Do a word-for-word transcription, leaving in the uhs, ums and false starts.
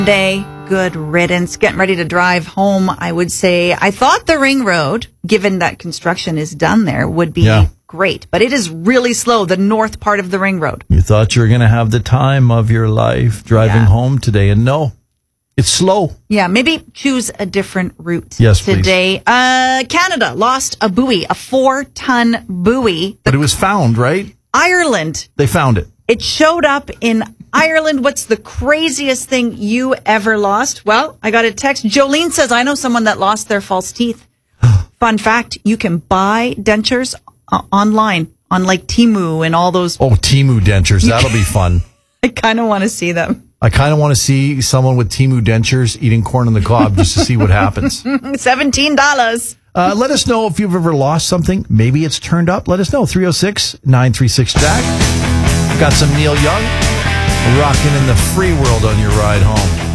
Day, good riddance. Getting ready to drive home, I would say. I thought the ring road, given that construction is done there, would be Yeah. great. But it is really slow, the north part of the ring road. You thought you were going to have the time of your life driving Yeah. home today, and no, it's slow. Yeah, maybe choose a different route Yes, please. today. Uh, Canada lost a buoy, a four-ton buoy. But it was found, right? Ireland, They found it. it showed up in Ireland. What's the craziest thing you ever lost? Well, I got a text. Jolene says, I know someone that lost their false teeth. Fun fact, you can buy dentures uh, online on like Temu and all those. Oh, Temu dentures. That'll be fun. I kind of want to see them. I kind of want to see someone with Temu dentures eating corn on the cob just to see what happens. seventeen dollars. Uh, let us know if you've ever lost something. Maybe it's turned up. Let us know. three oh six, nine three six, Jack. Got some Neil Young rocking in the free world on your ride home.